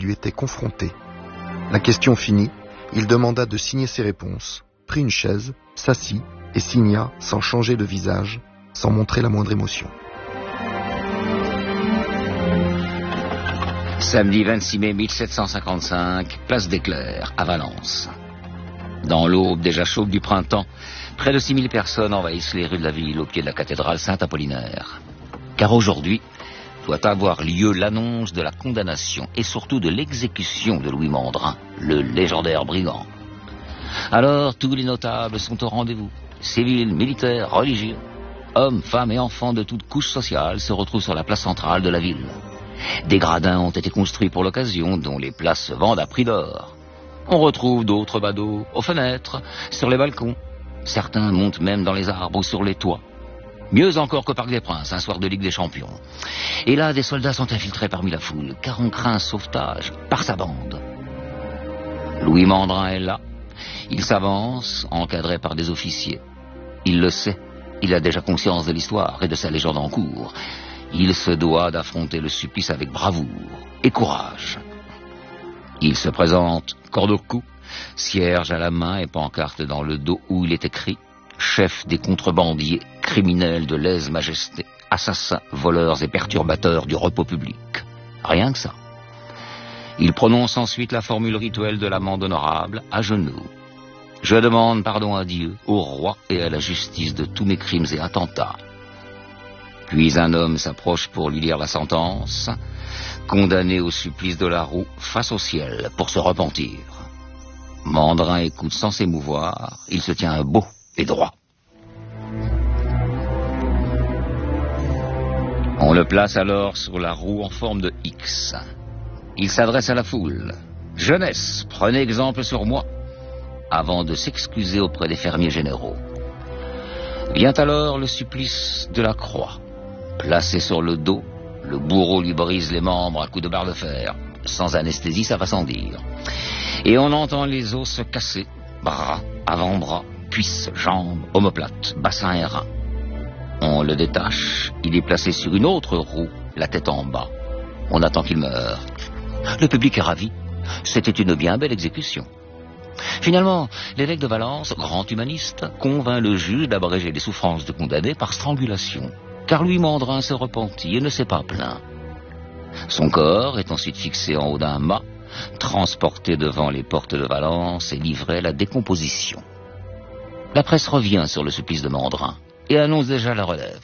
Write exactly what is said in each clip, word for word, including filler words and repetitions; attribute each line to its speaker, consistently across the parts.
Speaker 1: lui était confronté. La question finie, il demanda de signer ses réponses, prit une chaise, s'assit et signa sans changer de visage, sans montrer la moindre émotion.
Speaker 2: Samedi vingt-six mai mille sept cent cinquante-cinq, place des Clercs, à Valence. Dans l'aube déjà chaude du printemps, près de six mille personnes envahissent les rues de la ville au pied de la cathédrale Saint-Apollinaire. Car aujourd'hui doit avoir lieu l'annonce de la condamnation et surtout de l'exécution de Louis Mandrin, le légendaire brigand. Alors tous les notables sont au rendez-vous. Civils, militaires, religieux, hommes, femmes et enfants de toutes couches sociales se retrouvent sur la place centrale de la ville. Des gradins ont été construits pour l'occasion, dont les places se vendent à prix d'or. On retrouve d'autres badauds aux fenêtres, sur les balcons. Certains montent même dans les arbres ou sur les toits. Mieux encore qu'au Parc des Princes, un soir de Ligue des Champions. Et là, des soldats sont infiltrés parmi la foule, car on craint sauvetage par sa bande. Louis Mandrin est là. Il s'avance, encadré par des officiers. Il le sait, il a déjà conscience de l'histoire et de sa légende en cours. Il se doit d'affronter le supplice avec bravoure et courage. Il se présente, corde au cou, cierge à la main et pancarte dans le dos où il est écrit « Chef des contrebandiers, criminels de lèse-majesté, assassins, voleurs et perturbateurs du repos public ». Rien que ça. Il prononce ensuite la formule rituelle de l'amende honorable, à genoux. « Je demande pardon à Dieu, au roi et à la justice de tous mes crimes et attentats. » Puis un homme s'approche pour lui lire la sentence, condamné au supplice de la roue face au ciel pour se repentir. Mandrin écoute sans s'émouvoir, il se tient beau et droit. On le place alors sur la roue en forme de X. Il s'adresse à la foule. « Jeunesse, prenez exemple sur moi !» avant de s'excuser auprès des fermiers généraux. Vient alors le supplice de la croix. Placé sur le dos, le bourreau lui brise les membres à coups de barre de fer. Sans anesthésie, ça va sans dire. Et on entend les os se casser. Bras, avant-bras, cuisses, jambes, omoplates, bassin et reins. On le détache. Il est placé sur une autre roue, la tête en bas. On attend qu'il meure. Le public est ravi. C'était une bien belle exécution. Finalement, l'évêque de Valence, grand humaniste, convainc le juge d'abréger les souffrances de condamné par strangulation. Car Louis Mandrin se repentit et ne s'est pas plaint. Son corps est ensuite fixé en haut d'un mât, transporté devant les portes de Valence et livré à la décomposition. La presse revient sur le supplice de Mandrin et annonce déjà la relève.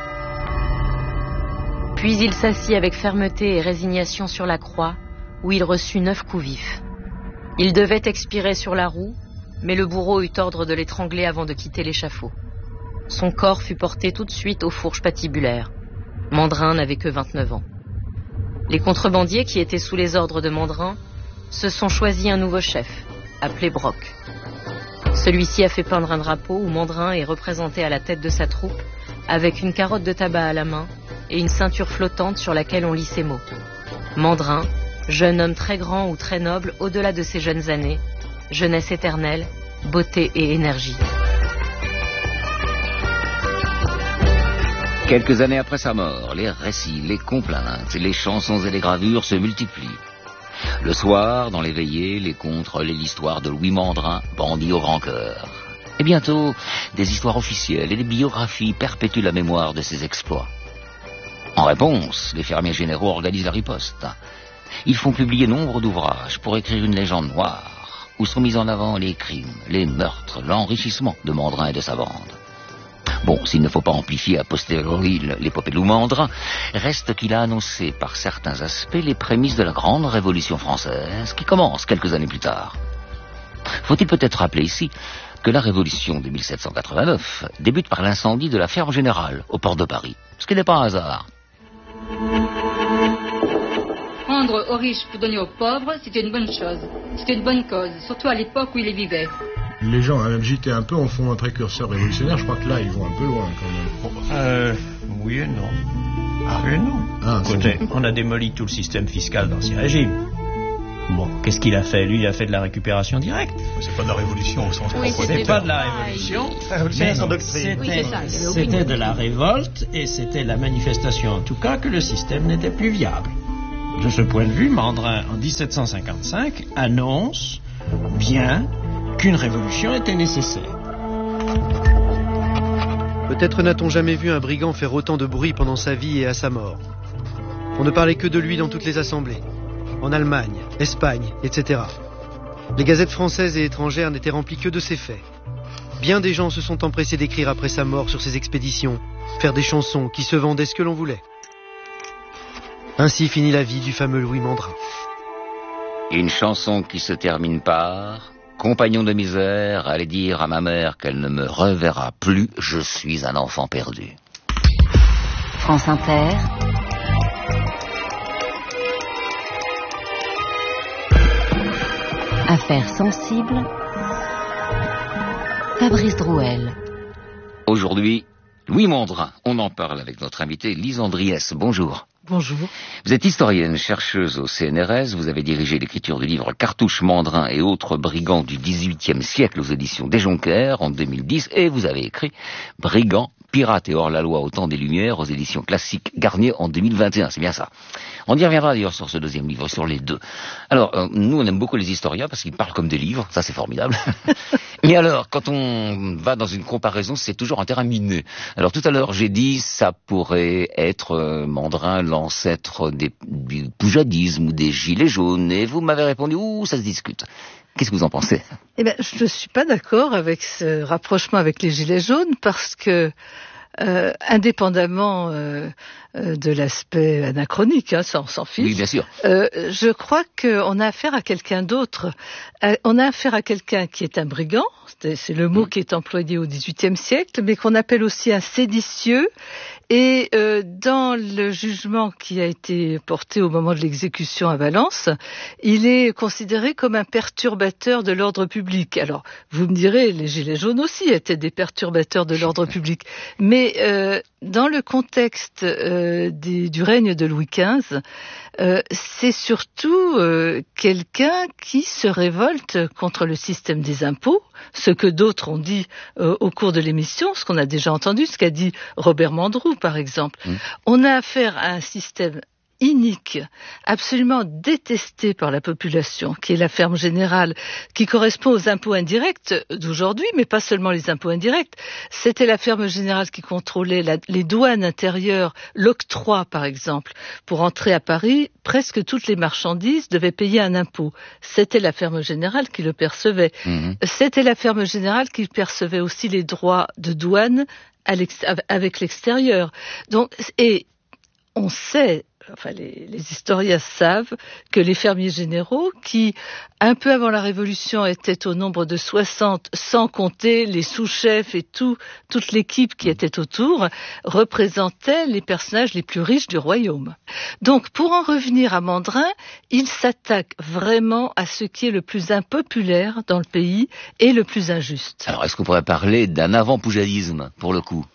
Speaker 3: Puis il s'assit avec fermeté et résignation sur la croix, où il reçut neuf coups vifs. Il devait expirer sur la roue, mais le bourreau eut ordre de l'étrangler avant de quitter l'échafaud. Son corps fut porté tout de suite aux fourches patibulaires. Mandrin n'avait que vingt-neuf ans. Les contrebandiers qui étaient sous les ordres de Mandrin se sont choisis un nouveau chef, appelé Brock. Celui-ci a fait peindre un drapeau où Mandrin est représenté à la tête de sa troupe, avec une carotte de tabac à la main et une ceinture flottante sur laquelle on lit ces mots. Mandrin, jeune homme très grand ou très noble au-delà de ses jeunes années, jeunesse éternelle, beauté et énergie.
Speaker 2: Quelques années après sa mort, les récits, les complaintes, les chansons et les gravures se multiplient. Le soir, dans les veillées, les contes relaient l'histoire de Louis Mandrin, bandit au grand cœur. Et bientôt, des histoires officielles et des biographies perpétuent la mémoire de ses exploits. En réponse, les fermiers généraux organisent la riposte. Ils font publier nombre d'ouvrages pour écrire une légende noire, où sont mis en avant les crimes, les meurtres, l'enrichissement de Mandrin et de sa bande. Bon, s'il ne faut pas amplifier a posteriori l'épopée de Louis Mandrin, reste qu'il a annoncé par certains aspects les prémices de la grande Révolution française qui commence quelques années plus tard. Faut-il peut-être rappeler ici que la Révolution de mille sept cent quatre-vingt-neuf débute par l'incendie de la ferme générale au port de Paris, ce qui n'est pas un hasard.
Speaker 4: Rendre aux riches pour donner aux pauvres, c'était une bonne chose. C'était une bonne cause, surtout à l'époque où il y vivait.
Speaker 5: Les gens agités un peu en font un précurseur révolutionnaire. Je crois que là, ils vont un peu loin quand même.
Speaker 6: Euh, oui et non. Ah et non.
Speaker 5: Ah,
Speaker 6: Écoutez, on a démoli tout le système fiscal d'Ancien Régime. Bon, qu'est-ce qu'il a fait? Lui, il a fait de la récupération directe.
Speaker 5: C'est pas de la révolution au sens
Speaker 4: oui,
Speaker 5: propre.
Speaker 6: C'était pas de la révolution.
Speaker 5: Mais c'était,
Speaker 4: oui, ça,
Speaker 6: c'était de la révolte et c'était la manifestation, en tout cas, que le système n'était plus viable. De ce point de vue, Mandrin, en dix-sept cent cinquante-cinq, annonce bien qu'une révolution était nécessaire.
Speaker 7: Peut-être n'a-t-on jamais vu un brigand faire autant de bruit pendant sa vie et à sa mort. On ne parlait que de lui dans toutes les assemblées, en Allemagne, Espagne, et cetera. Les gazettes françaises et étrangères n'étaient remplies que de ses faits. Bien des gens se sont empressés d'écrire après sa mort sur ses expéditions, faire des chansons qui se vendaient ce que l'on voulait. Ainsi finit la vie du fameux Louis Mandrin.
Speaker 2: Une chanson qui se termine par... Compagnon de misère, allez dire à ma mère qu'elle ne me reverra plus, je suis un enfant perdu.
Speaker 3: France Inter. Affaires sensibles. Fabrice Drouel.
Speaker 2: Aujourd'hui, Louis Mandrin. On en parle avec notre invitée Lise Andriès. Bonjour.
Speaker 8: Bonjour.
Speaker 2: Vous êtes historienne, chercheuse au C N R S. Vous avez dirigé l'écriture du livre Cartouche Mandrin et autres brigands du dix-huitième siècle aux éditions Des Jonquères en deux mille dix. Et vous avez écrit Brigands, pirates et hors-la-loi au temps des Lumières aux éditions Classiques Garnier en deux mille vingt et un. C'est bien ça. On y reviendra d'ailleurs sur ce deuxième livre, sur les deux. Alors, euh, nous, on aime beaucoup les historiens parce qu'ils parlent comme des livres. Ça, c'est formidable. Mais alors, quand on va dans une comparaison, c'est toujours un terrain miné. Alors, tout à l'heure, j'ai dit ça pourrait être euh, Mandrin, l'ancêtre des, du poujadisme ou des gilets jaunes. Et vous m'avez répondu, ouh, ça se discute. Qu'est-ce que vous en pensez?
Speaker 8: Eh ben, je ne suis pas d'accord avec ce rapprochement avec les gilets jaunes parce que, euh, indépendamment euh, euh, de l'aspect anachronique, hein, ça on s'en fiche.
Speaker 2: Oui, bien sûr.
Speaker 8: Euh, je crois qu'on a affaire à quelqu'un d'autre. Euh, on a affaire à quelqu'un qui est un brigand, c'est, c'est le mot mmh. qui est employé au dix-huitième siècle, mais qu'on appelle aussi un séditieux. Et euh, dans le jugement qui a été porté au moment de l'exécution à Valence, il est considéré comme un perturbateur de l'ordre public. Alors, vous me direz, les gilets jaunes aussi étaient des perturbateurs de l'ordre public. Mais euh, dans le contexte euh, des, du règne de Louis quinze, euh, c'est surtout euh, quelqu'un qui se révolte contre le système des impôts, ce que d'autres ont dit euh, au cours de l'émission, ce qu'on a déjà entendu, ce qu'a dit Robert Mandrou, par exemple. Mmh. On a affaire à un système inique, absolument détesté par la population, qui est la ferme générale, qui correspond aux impôts indirects d'aujourd'hui, mais pas seulement les impôts indirects. C'était la ferme générale qui contrôlait la, les douanes intérieures, l'octroi par exemple. Pour entrer à Paris, presque toutes les marchandises devaient payer un impôt. C'était la ferme générale qui le percevait. Mmh. C'était la ferme générale qui percevait aussi les droits de douane à l'ex- avec l'extérieur. Donc, et on sait, enfin les, les historiens savent que les fermiers généraux, qui un peu avant la Révolution étaient au nombre de soixante, sans compter les sous-chefs et tout, toute l'équipe qui était autour, représentaient les personnages les plus riches du royaume. Donc pour en revenir à Mandrin, il s'attaque vraiment à ce qui est le plus impopulaire dans le pays et le plus injuste.
Speaker 2: Alors est-ce qu'on pourrait parler d'un avant-poujadisme pour le coup?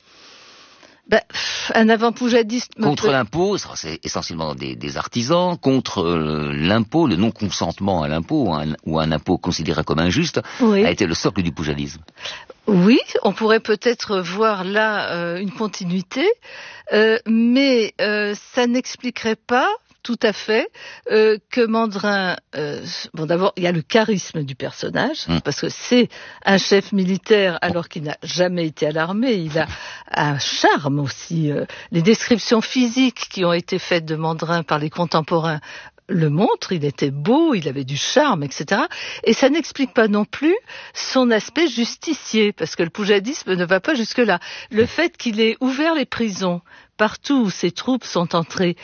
Speaker 8: Ben, un avant-poujadiste...
Speaker 2: Contre peut... l'impôt, c'est essentiellement des, des artisans, contre euh, l'impôt, le non-consentement à l'impôt, ou un, ou un impôt considéré comme injuste, oui. a été le socle du poujadisme.
Speaker 8: Oui, on pourrait peut-être voir là euh, une continuité, euh, mais euh, ça n'expliquerait pas tout à fait euh, que Mandrin... Euh, bon, d'abord, il y a le charisme du personnage, mmh. parce que c'est un chef militaire alors qu'il n'a jamais été à l'armée. Il a un charme aussi. Euh, les descriptions physiques qui ont été faites de Mandrin par les contemporains le montrent. Il était beau, il avait du charme, et cetera. Et ça n'explique pas non plus son aspect justicier, parce que le poujadisme ne va pas jusque-là. Le fait qu'il ait ouvert les prisons partout où ses troupes sont entrées,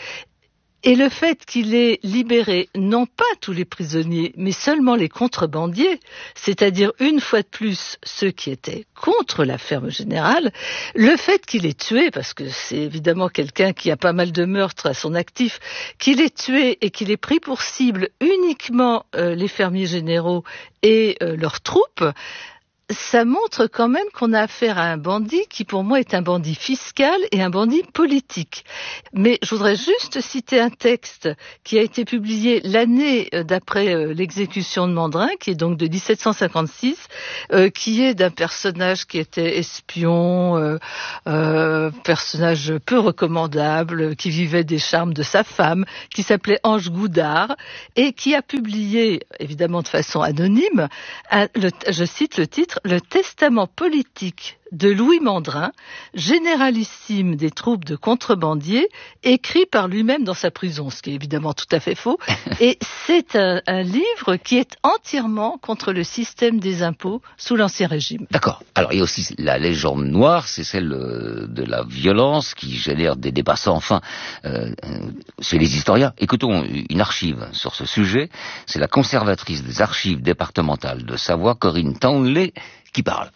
Speaker 8: et le fait qu'il ait libéré non pas tous les prisonniers, mais seulement les contrebandiers, c'est-à-dire une fois de plus ceux qui étaient contre la ferme générale, le fait qu'il ait tué, parce que c'est évidemment quelqu'un qui a pas mal de meurtres à son actif, qu'il ait tué et qu'il ait pris pour cible uniquement euh, les fermiers généraux et euh, leurs troupes, ça montre quand même qu'on a affaire à un bandit qui pour moi est un bandit fiscal et un bandit politique. Mais je voudrais juste citer un texte qui a été publié l'année d'après l'exécution de Mandrin, qui est donc de dix-sept cent cinquante-six, euh, qui est d'un personnage qui était espion, euh, euh, personnage peu recommandable, qui vivait des charmes de sa femme, qui s'appelait Ange Goudard, et qui a publié, évidemment de façon anonyme, un, le, je cite le titre, le testament politique de Louis Mandrin, généralissime des troupes de contrebandiers, écrit par lui-même dans sa prison, ce qui est évidemment tout à fait faux. Et c'est un, un livre qui est entièrement contre le système des impôts sous l'Ancien Régime.
Speaker 2: D'accord. Alors il y a aussi la légende noire, c'est celle de la violence qui génère des débats sans fin euh, chez les historiens. Écoutons une archive sur ce sujet. C'est la conservatrice des archives départementales de Savoie, Corinne Townley, qui parle.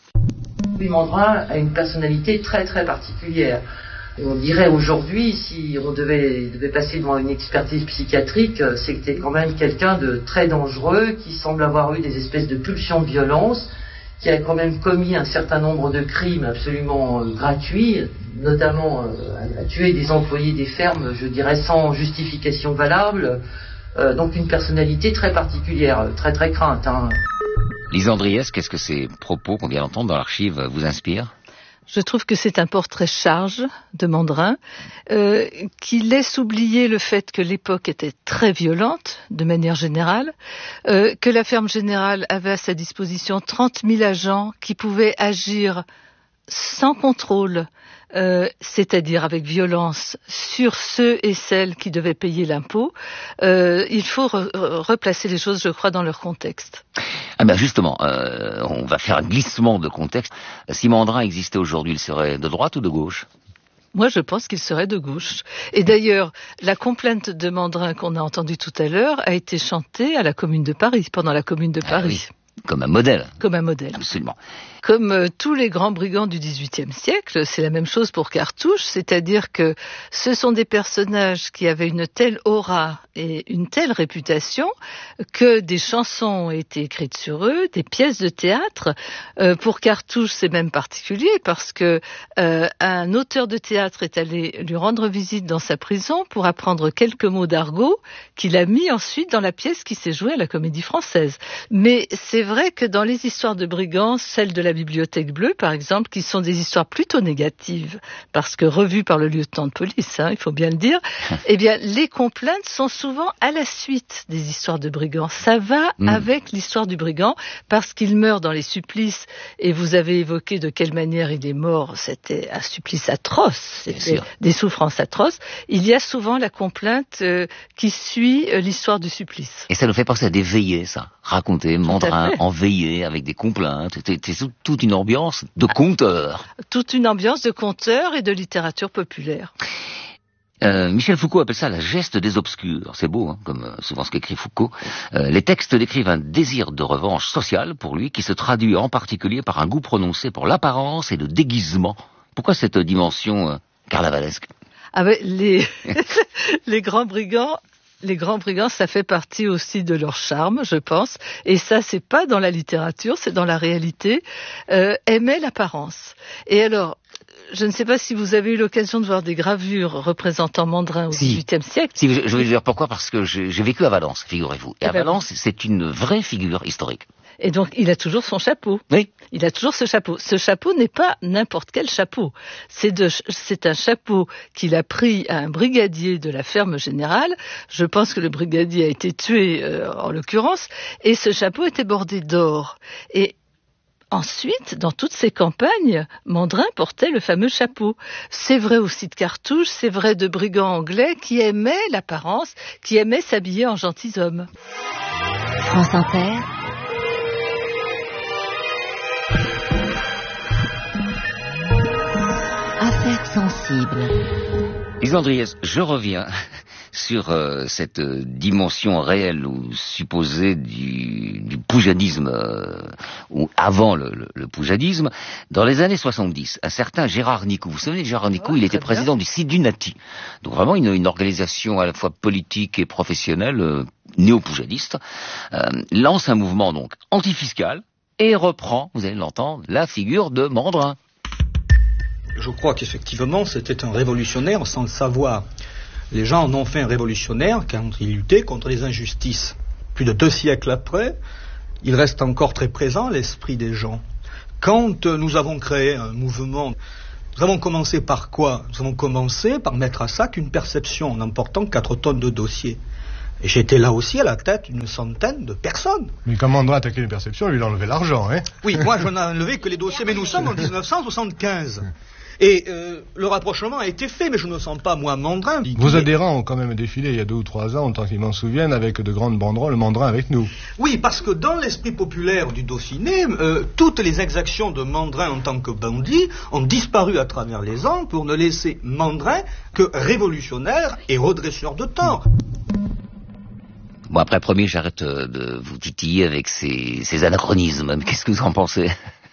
Speaker 9: Louis Mandrin a une personnalité très très particulière. Et on dirait aujourd'hui, si on devait, devait passer devant une expertise psychiatrique, c'était quand même quelqu'un de très dangereux, qui semble avoir eu des espèces de pulsions de violence, qui a quand même commis un certain nombre de crimes absolument euh, gratuits, notamment euh, à tuer des employés des fermes, je dirais sans justification valable. Euh, donc une personnalité très particulière, très très crainte. Hein.
Speaker 2: Lise Andriès, qu'est-ce que ces propos qu'on vient d'entendre dans l'archive vous inspirent ?
Speaker 8: Je trouve que c'est un portrait charge de Mandrin, euh, qui laisse oublier le fait que l'époque était très violente, de manière générale, euh, que la ferme générale avait à sa disposition trente mille agents qui pouvaient agir sans contrôle, euh, c'est-à-dire avec violence, sur ceux et celles qui devaient payer l'impôt. Euh, il faut re- replacer les choses, je crois, dans leur contexte.
Speaker 2: Ah ben justement, euh, on va faire un glissement de contexte. Si Mandrin existait aujourd'hui, il serait de droite ou de gauche ?
Speaker 8: Moi, je pense qu'il serait de gauche. Et d'ailleurs, la complainte de Mandrin qu'on a entendue tout à l'heure a été chantée à la Commune de Paris, pendant la Commune de Paris.
Speaker 2: Ah oui, comme un modèle.
Speaker 8: Comme un modèle.
Speaker 2: Absolument.
Speaker 8: Comme euh, tous les grands brigands du dix-huitième siècle, c'est la même chose pour Cartouche, c'est-à-dire que ce sont des personnages qui avaient une telle aura et une telle réputation que des chansons ont été écrites sur eux, des pièces de théâtre. Euh, pour Cartouche, c'est même particulier parce que euh, un auteur de théâtre est allé lui rendre visite dans sa prison pour apprendre quelques mots d'argot qu'il a mis ensuite dans la pièce qui s'est jouée à la Comédie Française. Mais c'est vrai que dans les histoires de brigands, celle de la Bibliothèque Bleue, par exemple, qui sont des histoires plutôt négatives, parce que revues par le lieutenant de police, hein, il faut bien le dire, eh bien, les complaintes sont souvent à la suite des histoires de brigands. Ça va mmh. avec l'histoire du brigand, parce qu'il meurt dans les supplices, et vous avez évoqué de quelle manière il est mort, c'était un supplice atroce, c'était des souffrances atroces. Il y a souvent la complainte euh, qui suit euh, l'histoire du supplice.
Speaker 2: Et ça nous fait penser à des veillées, ça. Raconter, Mandrin en veillée, avec des complaintes, c'est toute une ambiance de conteur.
Speaker 8: Toute une ambiance de conteur et de littérature populaire.
Speaker 2: Euh, Michel Foucault appelle ça la geste des obscurs. C'est beau, hein, comme euh, souvent ce qu'écrit Foucault. Euh, les textes décrivent un désir de revanche sociale pour lui, qui se traduit en particulier par un goût prononcé pour l'apparence et le déguisement. Pourquoi cette dimension euh, carnavalesque ?
Speaker 8: Ah ben, les, les grands brigands... Les grands brigands, ça fait partie aussi de leur charme, je pense. Et ça, c'est pas dans la littérature, c'est dans la réalité. Euh, aimer l'apparence. Et alors, je ne sais pas si vous avez eu l'occasion de voir des gravures représentant Mandrin au dix-huitième si. siècle.
Speaker 2: Si, je, je vais vous dire pourquoi, parce que j'ai vécu à Valence, figurez-vous. Et à Valence, c'est une vraie figure historique.
Speaker 8: Et donc, il a toujours son chapeau.
Speaker 2: Oui.
Speaker 8: Il a toujours ce chapeau. Ce chapeau n'est pas n'importe quel chapeau. C'est de, c'est un chapeau qu'il a pris à un brigadier de la ferme générale. Je pense que le brigadier a été tué, euh, en l'occurrence. Et ce chapeau était bordé d'or. Et ensuite, dans toutes ces campagnes, Mandrin portait le fameux chapeau. C'est vrai aussi de Cartouche, c'est vrai de brigands anglais qui aimaient l'apparence, qui aimaient s'habiller en gentilshommes.
Speaker 10: France Inter. Affaires sensibles.
Speaker 2: Lise Andriès, je reviens sur euh, cette euh, dimension réelle ou supposée du, du poujadisme, euh, ou avant le, le, le poujadisme. Dans les années soixante-dix, un certain Gérard Nicou, vous vous souvenez de Gérard Nicou, oh, il était président bien. du Sidunati, donc vraiment une, une organisation à la fois politique et professionnelle, euh, néo-poujadiste, euh, lance un mouvement donc antifiscal, et reprend, vous allez l'entendre, la figure de Mandrin.
Speaker 11: Je crois qu'effectivement, c'était un révolutionnaire sans le savoir. Les gens en ont fait un révolutionnaire quand il luttait contre les injustices. Plus de deux siècles après, il reste encore très présent à l'esprit des gens. Quand nous avons créé un mouvement, nous avons commencé par quoi? Nous avons commencé par mettre à sac une perception en emportant quatre tonnes de dossiers. Et j'étais là aussi à la tête d'une centaine de personnes.
Speaker 5: Mais quand Mandrin attaquait une perception, lui il a enlevé l'argent, hein?
Speaker 11: Oui, moi je n'ai enlevé que les dossiers, mais nous sommes en dix-neuf cent soixante-quinze. Et euh, le rapprochement a été fait, mais je ne sens pas, moi, Mandrin.
Speaker 5: Vos adhérents ont quand même défilé il y a deux ou trois ans, autant qu'ils m'en souviennent, avec de grandes banderoles, Mandrin avec nous.
Speaker 11: Oui, parce que dans l'esprit populaire du Dauphiné, euh, toutes les exactions de Mandrin en tant que bandit ont disparu à travers les ans pour ne laisser Mandrin que révolutionnaire et redresseur de tort.
Speaker 2: Bon, après, premier, j'arrête de vous titiller avec ces, ces anachronismes. Qu'est-ce que vous en pensez?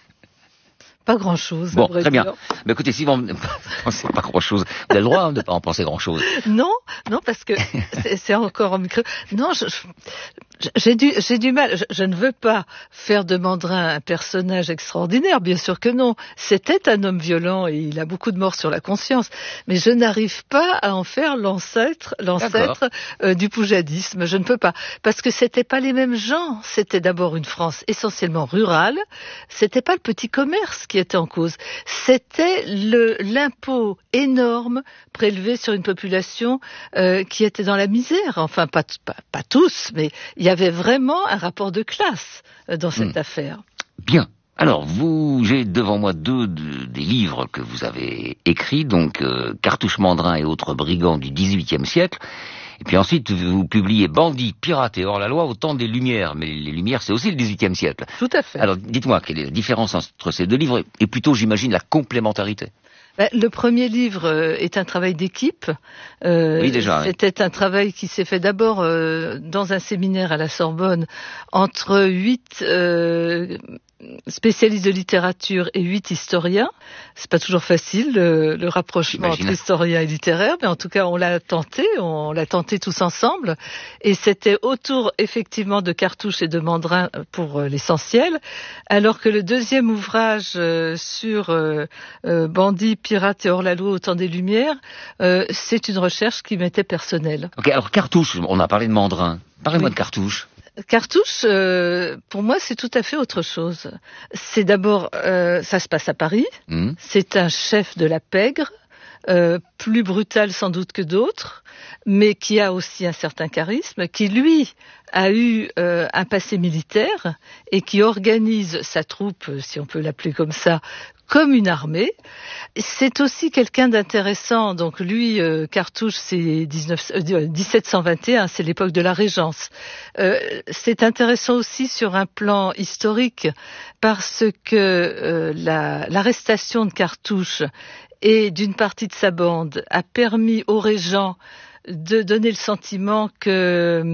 Speaker 8: Pas grand-chose.
Speaker 2: Bon, très bien. Mais écoutez, si vous ne pensez pas grand-chose, vous avez le droit hein, de ne pas en penser grand-chose.
Speaker 8: Non, non, parce que c'est, c'est encore en micro. Non, je, je, j'ai du, j'ai du mal. Je, je ne veux pas faire de Mandrin un personnage extraordinaire, bien sûr que non. C'était un homme violent et il a beaucoup de morts sur la conscience. Mais je n'arrive pas à en faire l'ancêtre, l'ancêtre euh, du poujadisme. Je ne peux pas. Parce que c'était pas les mêmes gens. C'était d'abord une France essentiellement rurale. C'était pas le petit commerce qui était en cause. C'était le, l'impôt énorme prélevé sur une population euh, qui était dans la misère. Enfin, pas, pas, pas tous, mais il y avait vraiment un rapport de classe euh, dans cette mmh. affaire.
Speaker 2: Bien. Alors, vous, j'ai devant moi deux de, des livres que vous avez écrits, donc euh, Cartouche Mandrin et autres brigands du dix-huitième siècle. Et puis ensuite, vous publiez Bandits, pirates et hors-la-loi au temps des Lumières. Mais les Lumières, c'est aussi le dix-huitième siècle.
Speaker 8: Tout à fait.
Speaker 2: Alors, dites-moi, quelle est la différence entre ces deux livres et plutôt, j'imagine, la complémentarité?
Speaker 8: Le premier livre est un travail d'équipe. Euh,
Speaker 2: oui, déjà.
Speaker 8: C'était oui. un travail qui s'est fait d'abord euh, dans un séminaire à la Sorbonne entre huit euh, spécialistes de littérature et huit historiens. C'est pas toujours facile le, le rapprochement
Speaker 2: J'imagine.
Speaker 8: entre historien et littéraire, mais en tout cas on l'a tenté, on l'a tenté tous ensemble. Et c'était autour effectivement de Cartouche et de Mandrin pour euh, l'essentiel, alors que le deuxième ouvrage euh, sur euh, euh, Bandits, pirates et hors-la-loi au temps des Lumières, euh, c'est une recherche qui m'était personnelle.
Speaker 2: Ok, alors Cartouche, on a parlé de Mandrin. Parlez-moi
Speaker 8: oui.
Speaker 2: de Cartouche.
Speaker 8: Cartouche, euh, pour moi, c'est tout à fait autre chose. C'est d'abord, euh, ça se passe à Paris. Mmh. C'est un chef de la pègre, euh, plus brutal sans doute que d'autres, mais qui a aussi un certain charisme, qui lui a eu euh, un passé militaire et qui organise sa troupe, si on peut l'appeler comme ça, comme une armée. C'est aussi quelqu'un d'intéressant. Donc lui, euh, Cartouche, c'est dix-sept cent vingt et un, c'est l'époque de la Régence. Euh, c'est intéressant aussi sur un plan historique parce que euh, la, l'arrestation de Cartouche et d'une partie de sa bande a permis aux régents de donner le sentiment qu'il euh,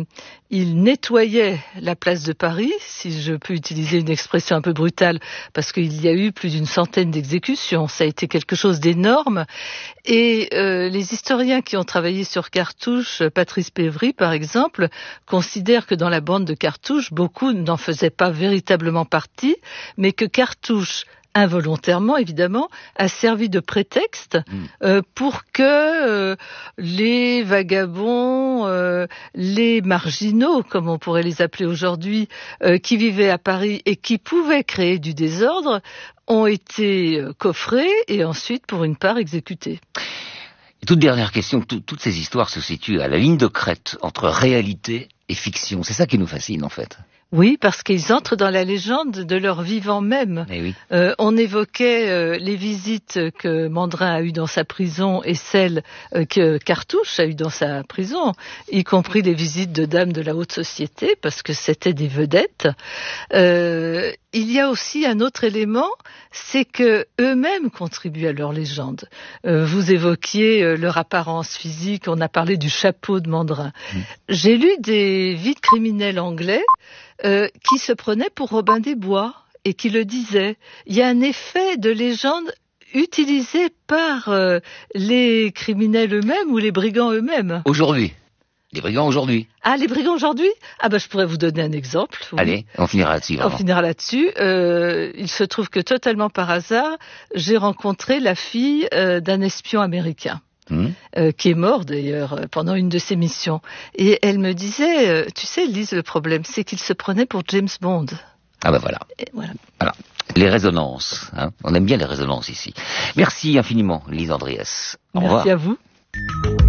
Speaker 8: nettoyait la place de Paris, si je peux utiliser une expression un peu brutale, parce qu'il y a eu plus d'une centaine d'exécutions. Ça a été quelque chose d'énorme. Et euh, les historiens qui ont travaillé sur Cartouche, Patrice Pévry par exemple, considèrent que dans la bande de Cartouche, beaucoup n'en faisaient pas véritablement partie, mais que Cartouche, involontairement évidemment, a servi de prétexte euh, pour que euh, les vagabonds, euh, les marginaux, comme on pourrait les appeler aujourd'hui, euh, qui vivaient à Paris et qui pouvaient créer du désordre, ont été euh, coffrés et ensuite, pour une part, exécutés.
Speaker 2: Et toute dernière question, tout, toutes ces histoires se situent à la ligne de crête entre réalité et fiction. C'est ça qui nous fascine en fait.
Speaker 8: Oui, parce qu'ils entrent dans la légende de leur vivant même.
Speaker 2: Eh oui.
Speaker 8: Euh, on évoquait euh, les visites que Mandrin a eues dans sa prison et celles euh, que Cartouche a eues dans sa prison, y compris les visites de dames de la haute société, parce que c'était des vedettes. Euh, il y a aussi un autre élément, c'est que eux-mêmes contribuent à leur légende. Euh, vous évoquiez euh, leur apparence physique, on a parlé du chapeau de Mandrin. Mmh. J'ai lu des vies de criminels anglais Euh, qui se prenait pour Robin des Bois et qui le disait. Il y a un effet de légende utilisé par euh, les criminels eux-mêmes ou les brigands eux-mêmes.
Speaker 2: Aujourd'hui. Les brigands aujourd'hui.
Speaker 8: Ah, les brigands aujourd'hui? Ah ben, je pourrais vous donner un exemple. Oui.
Speaker 2: Allez, on finira là-dessus.
Speaker 8: On finira là-dessus. Euh, il se trouve que totalement par hasard, j'ai rencontré la fille euh, d'un espion américain. Mmh. Euh, qui est mort d'ailleurs pendant une de ses missions. Et elle me disait, euh, tu sais Lise, le problème c'est qu'il se prenait pour James Bond.
Speaker 2: Ah ben voilà.
Speaker 8: Et voilà.
Speaker 2: Voilà. Les résonances. Hein. On aime bien les résonances ici. Merci infiniment Lise Andriès. Au
Speaker 8: Merci
Speaker 2: revoir.
Speaker 8: à vous.